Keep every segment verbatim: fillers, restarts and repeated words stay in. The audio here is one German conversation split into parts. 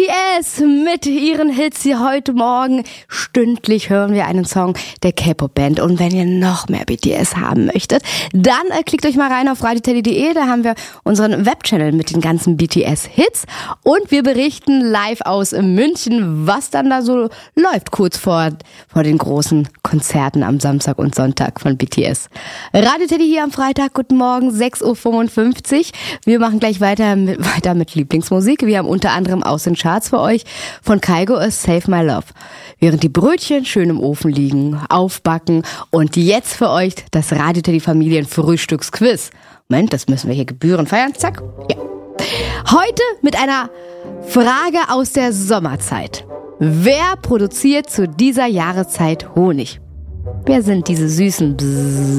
T S mit ihren Hits hier heute Morgen. Stündlich hören wir einen Song der K-Pop-Band. Und wenn ihr noch mehr B T S haben möchtet, dann äh, klickt euch mal rein auf radio teddy punkt de. Da haben wir unseren Webchannel mit den ganzen B T S-Hits. Und wir berichten live aus München, was dann da so läuft, kurz vor, vor den großen Konzerten am Samstag und Sonntag von B T S. Radio Teddy hier am Freitag. Guten Morgen, sechs Uhr fünfundfünfzig. Wir machen gleich weiter mit, weiter mit Lieblingsmusik. Wir haben unter anderem aus den Charts für euch von Kygo A Save My Love. Während die Brötchen schön im Ofen liegen, aufbacken und jetzt für euch das Radio Teddy Familien Frühstücksquiz. Moment, das müssen wir hier Gebühren feiern. Zack. Ja. Heute mit einer Frage aus der Sommerzeit. Wer produziert zu dieser Jahreszeit Honig? Wer sind diese süßen Bzzz?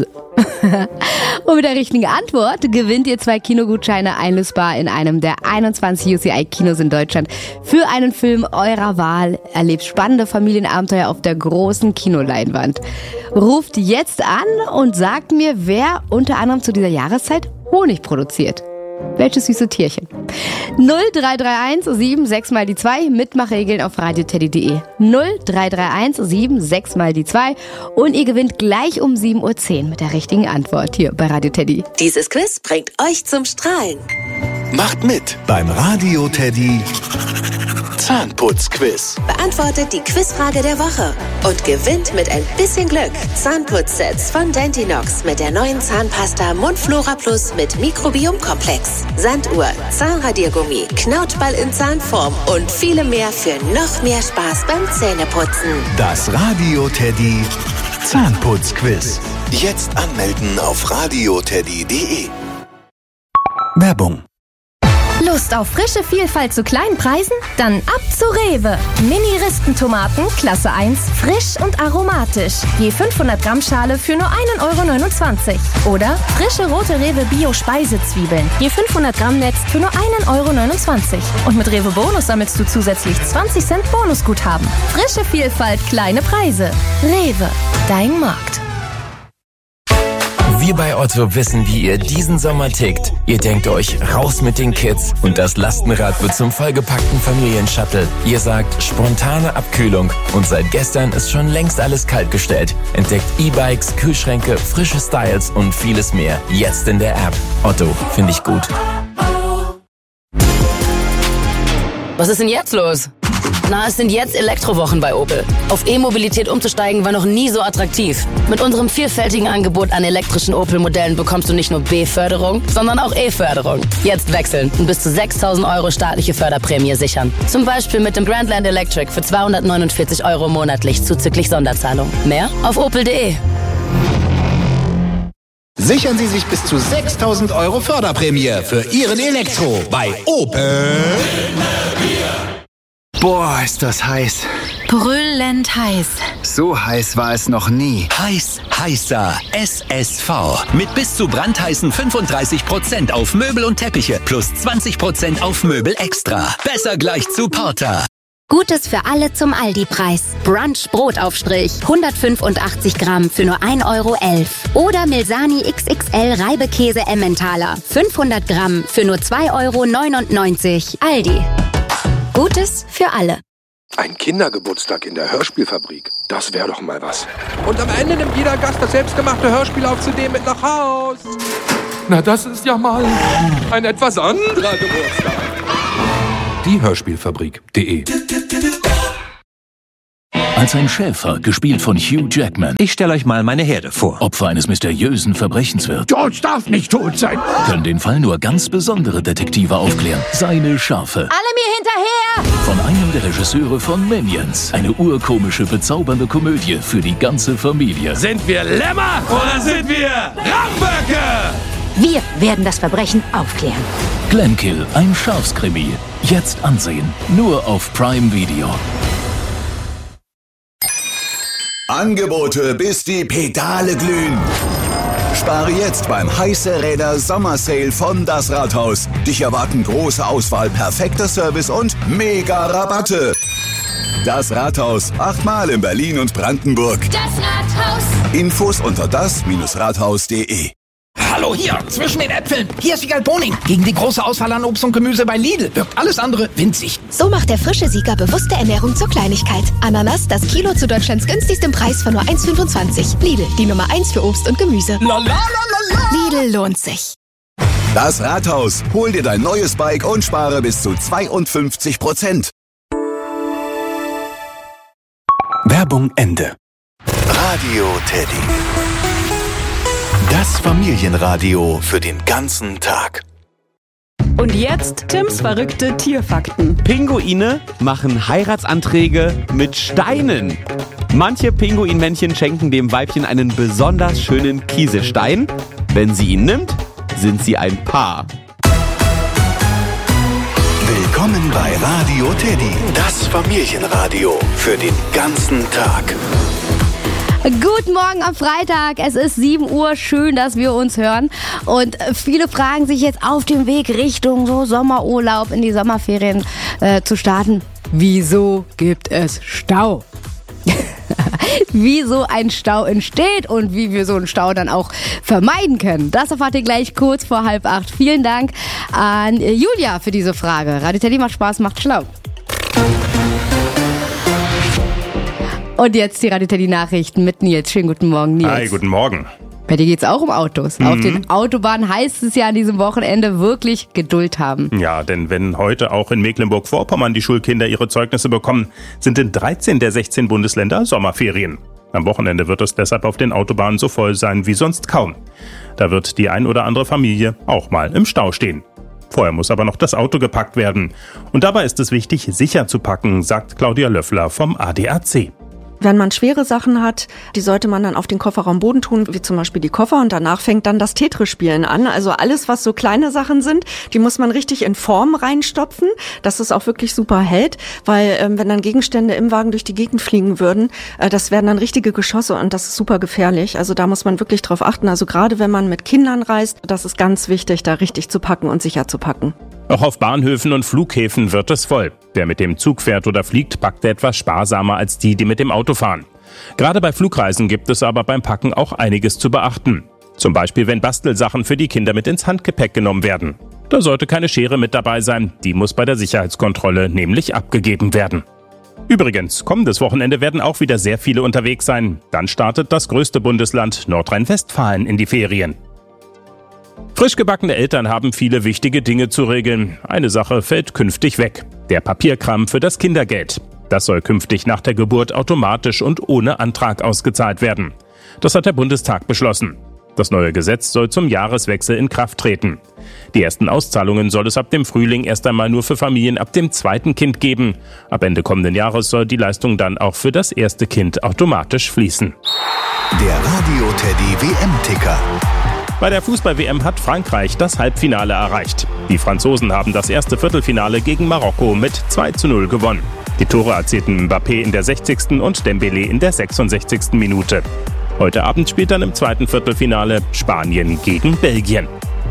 Und mit der richtigen Antwort gewinnt ihr zwei Kinogutscheine einlösbar in einem der einundzwanzig U C I-Kinos in Deutschland für einen Film eurer Wahl. Erlebt spannende Familienabenteuer auf der großen Kinoleinwand. Ruft jetzt an und sagt mir, wer unter anderem zu dieser Jahreszeit Honig produziert. Welches süße Tierchen? null drei drei eins sieben sechs mal die zwei, Mitmachregeln auf radio teddy punkt de. null drei drei eins sieben sechs mal die zwei und ihr gewinnt gleich um sieben Uhr zehn mit der richtigen Antwort hier bei Radio Teddy. Dieses Quiz bringt euch zum Strahlen. Macht mit beim Radio Teddy Zahnputzquiz. Beantwortet die Quizfrage der Woche und gewinnt mit ein bisschen Glück Zahnputzsets von Dentinox mit der neuen Zahnpasta Mundflora Plus mit Mikrobiomkomplex, Sanduhr, Zahnradiergummi, Knautschball in Zahnform und viele mehr für noch mehr Spaß beim Zähneputzen. Das Radio Teddy Zahnputzquiz. Jetzt anmelden auf radio teddy punkt de. Werbung. Lust auf frische Vielfalt zu kleinen Preisen? Dann ab zu Rewe. Mini-Ristentomaten, Klasse eins, frisch und aromatisch. Je fünfhundert Gramm Schale für nur ein Euro neunundzwanzig. Oder frische rote Rewe Bio-Speisezwiebeln. Je fünfhundert Gramm Netz für nur ein Euro neunundzwanzig. Und mit Rewe Bonus sammelst du zusätzlich zwanzig Cent Bonusguthaben. Frische Vielfalt, kleine Preise. Rewe, dein Markt. Wir bei Otto wissen, wie ihr diesen Sommer tickt. Ihr denkt euch, raus mit den Kids und das Lastenrad wird zum vollgepackten Familienshuttle. Ihr sagt, spontane Abkühlung und seit gestern ist schon längst alles kaltgestellt. Entdeckt E-Bikes, Kühlschränke, frische Styles und vieles mehr. Jetzt in der App. Otto, finde ich gut. Was ist denn jetzt los? Na, es sind jetzt Elektrowochen bei Opel. Auf E-Mobilität umzusteigen war noch nie so attraktiv. Mit unserem vielfältigen Angebot an elektrischen Opel-Modellen bekommst du nicht nur B-Förderung, sondern auch E-Förderung. Jetzt wechseln und bis zu sechstausend Euro staatliche Förderprämie sichern. Zum Beispiel mit dem Grandland Electric für zweihundertneunundvierzig Euro monatlich zuzüglich Sonderzahlung. Mehr auf opel punkt de. Sichern Sie sich bis zu sechstausend Euro Förderprämie für Ihren Elektro bei Opel. Boah, ist das heiß. Brüllend heiß. So heiß war es noch nie. Heiß, heißer S S V. Mit bis zu brandheißen fünfunddreißig Prozent auf Möbel und Teppiche plus zwanzig Prozent auf Möbel extra. Besser gleich zu Porter. Gutes für alle zum Aldi-Preis. Brunch Brotaufstrich, hundertfünfundachtzig Gramm für nur ein Euro elf. Oder Milsani X X L Reibekäse Emmentaler, fünfhundert Gramm für nur zwei Euro neunundneunzig. Aldi. Gutes für alle. Ein Kindergeburtstag in der Hörspielfabrik. Das wäre doch mal was. Und am Ende nimmt jeder Gast das selbstgemachte Hörspiel auf C D mit nach Haus. Na, das ist ja mal ein etwas anderer Geburtstag. Die Hörspielfabrik punkt de. Als ein Schäfer, gespielt von Hugh Jackman. Ich stelle euch mal meine Herde vor. Opfer eines mysteriösen Verbrechens wird. George darf nicht tot sein. Können den Fall nur ganz besondere Detektive aufklären. Seine Schafe. Alle mir hinterher! Von einem der Regisseure von Minions. Eine urkomische, bezaubernde Komödie für die ganze Familie. Sind wir Lämmer oder sind wir Rachböcke? Wir werden das Verbrechen aufklären. Glenkill, ein Schafskrimi. Jetzt ansehen. Nur auf Prime Video. Angebote, bis die Pedale glühen. Spare jetzt beim Heiße Räder Sommersale von Das Rathaus. Dich erwarten große Auswahl, perfekter Service und mega Rabatte. Das Rathaus, achtmal in Berlin und Brandenburg. Das Rathaus. Infos unter das Rathaus punkt de. Hallo, hier, zwischen den Äpfeln. Hier ist Wiegald Boning. Gegen die große Auswahl an Obst und Gemüse bei Lidl wirkt alles andere winzig. So macht der frische Sieger bewusste Ernährung zur Kleinigkeit. Ananas, das Kilo zu Deutschlands günstigstem Preis von nur eins Komma fünfundzwanzig. Lidl, die Nummer eins für Obst und Gemüse. La, la, la, la, la. Lidl lohnt sich. Das Rathaus. Hol dir dein neues Bike und spare bis zu zweiundfünfzig Prozent. Werbung Ende. Radio Teddy. Das Familienradio für den ganzen Tag. Und jetzt Tims verrückte Tierfakten. Pinguine machen Heiratsanträge mit Steinen. Manche Pinguinmännchen schenken dem Weibchen einen besonders schönen Kieselstein. Wenn sie ihn nimmt, sind sie ein Paar. Willkommen bei Radio Teddy, das Familienradio für den ganzen Tag. Guten Morgen am Freitag, es ist sieben Uhr, schön, dass wir uns hören und viele fragen sich jetzt auf dem Weg Richtung so Sommerurlaub in die Sommerferien äh, zu starten, wieso gibt es Stau? Wie so ein Stau entsteht und wie wir so einen Stau dann auch vermeiden können. Das erfahrt ihr gleich kurz vor halb acht. Vielen Dank an Julia für diese Frage. Radio Teddy macht Spaß, macht schlau. Und jetzt die Radio Teddy Nachrichten mit Nils. Schönen guten Morgen, Nils. Hi, guten Morgen. Bei dir geht's auch um Autos. Mhm. Auf den Autobahnen heißt es ja an diesem Wochenende wirklich Geduld haben. Ja, denn wenn heute auch in Mecklenburg-Vorpommern die Schulkinder ihre Zeugnisse bekommen, sind in dreizehn der sechzehn Bundesländer Sommerferien. Am Wochenende wird es deshalb auf den Autobahnen so voll sein wie sonst kaum. Da wird die ein oder andere Familie auch mal im Stau stehen. Vorher muss aber noch das Auto gepackt werden. Und dabei ist es wichtig, sicher zu packen, sagt Claudia Löffler vom A D A C. Wenn man schwere Sachen hat, die sollte man dann auf den Kofferraumboden tun, wie zum Beispiel die Koffer, und danach fängt dann das Tetris-Spielen an. Also alles, was so kleine Sachen sind, die muss man richtig in Form reinstopfen, dass es auch wirklich super hält, weil ähm, wenn dann Gegenstände im Wagen durch die Gegend fliegen würden, äh, das wären dann richtige Geschosse und das ist super gefährlich. Also da muss man wirklich drauf achten. Also gerade wenn man mit Kindern reist, das ist ganz wichtig, da richtig zu packen und sicher zu packen. Auch auf Bahnhöfen und Flughäfen wird es voll. Wer mit dem Zug fährt oder fliegt, packt etwas sparsamer als die, die mit dem Auto fahren. Gerade bei Flugreisen gibt es aber beim Packen auch einiges zu beachten. Zum Beispiel, wenn Bastelsachen für die Kinder mit ins Handgepäck genommen werden. Da sollte keine Schere mit dabei sein, die muss bei der Sicherheitskontrolle nämlich abgegeben werden. Übrigens, kommendes Wochenende werden auch wieder sehr viele unterwegs sein. Dann startet das größte Bundesland Nordrhein-Westfalen in die Ferien. Frisch gebackene Eltern haben viele wichtige Dinge zu regeln. Eine Sache fällt künftig weg: der Papierkram für das Kindergeld. Das soll künftig nach der Geburt automatisch und ohne Antrag ausgezahlt werden. Das hat der Bundestag beschlossen. Das neue Gesetz soll zum Jahreswechsel in Kraft treten. Die ersten Auszahlungen soll es ab dem Frühling erst einmal nur für Familien ab dem zweiten Kind geben. Ab Ende kommenden Jahres soll die Leistung dann auch für das erste Kind automatisch fließen. Der Radio Teddy W M-Ticker. Bei der Fußball-W M hat Frankreich das Halbfinale erreicht. Die Franzosen haben das erste Viertelfinale gegen Marokko mit zwei zu null gewonnen. Die Tore erzielten Mbappé in der sechzigsten und Dembélé in der sechsundsechzigsten Minute. Heute Abend spielt dann im zweiten Viertelfinale Spanien gegen Belgien.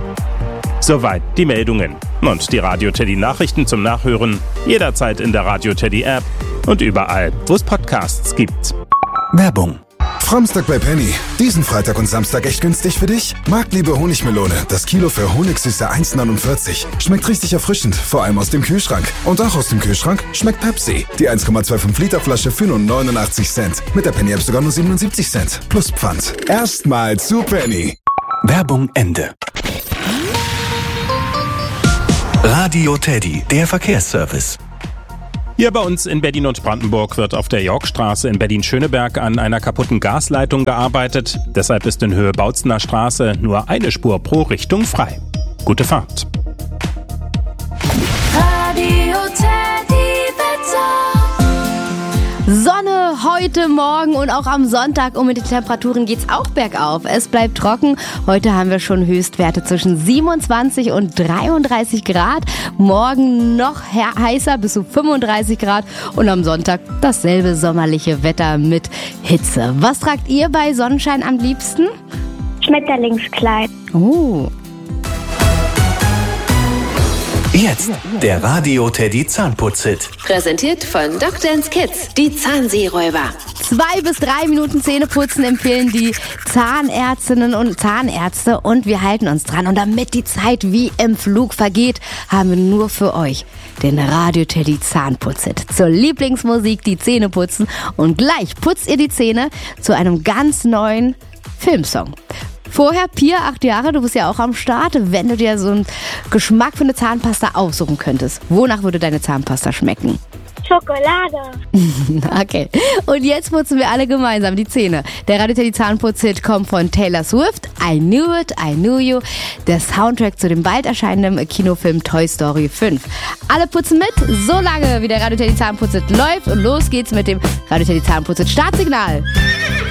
Soweit die Meldungen. Und die Radio Teddy Nachrichten zum Nachhören jederzeit in der Radio Teddy App und überall, wo es Podcasts gibt. Werbung. Framstag bei Penny. Diesen Freitag und Samstag echt günstig für dich? Marktliebe Honigmelone. Das Kilo für Honigsüße eins Komma neunundvierzig. Schmeckt richtig erfrischend, vor allem aus dem Kühlschrank. Und auch aus dem Kühlschrank schmeckt Pepsi. Die eins Komma fünfundzwanzig Liter Flasche für nur neunundachtzig Cent. Mit der Penny App sogar nur siebenundsiebzig Cent. Plus Pfand. Erstmal zu Penny. Werbung Ende. Radio Teddy, der Verkehrsservice. Hier bei uns in Berlin und Brandenburg wird auf der Yorkstraße in Berlin-Schöneberg an einer kaputten Gasleitung gearbeitet. Deshalb ist in Höhe Bautzener Straße nur eine Spur pro Richtung frei. Gute Fahrt. Radio Teddy Wetter. Sonne heute Morgen und auch am Sonntag, und mit den Temperaturen geht's auch bergauf. Es bleibt trocken. Heute haben wir schon Höchstwerte zwischen siebenundzwanzig und dreiunddreißig Grad. Morgen noch heißer, bis zu fünfunddreißig Grad. Und am Sonntag dasselbe sommerliche Wetter mit Hitze. Was tragt ihr bei Sonnenschein am liebsten? Schmetterlingskleid. Oh. Jetzt der Radio Teddy Zahnputz-Hit. Präsentiert von Doktor and Kids, die Zahnseeräuber. Zwei bis drei Minuten Zähneputzen empfehlen die Zahnärztinnen und Zahnärzte und wir halten uns dran. Und damit die Zeit wie im Flug vergeht, haben wir nur für euch den Radio Teddy Zahnputz-Hit. Zur Lieblingsmusik die Zähne putzen und gleich putzt ihr die Zähne zu einem ganz neuen Filmsong. Vorher, Pia, acht Jahre, du bist ja auch am Start. Wenn du dir so einen Geschmack für eine Zahnpasta aussuchen könntest, wonach würde deine Zahnpasta schmecken? Schokolade. Okay. Und jetzt putzen wir alle gemeinsam die Zähne. Der Radio Teddy Zahnputz-Hit kommt von Taylor Swift. I Knew It, I Knew You. Der Soundtrack zu dem bald erscheinenden Kinofilm Toy Story fünf. Alle putzen mit, so lange wie der Radio Teddy Zahnputz-Hit läuft. Und los geht's mit dem Radio Teddy Zahnputz-Hit Startsignal.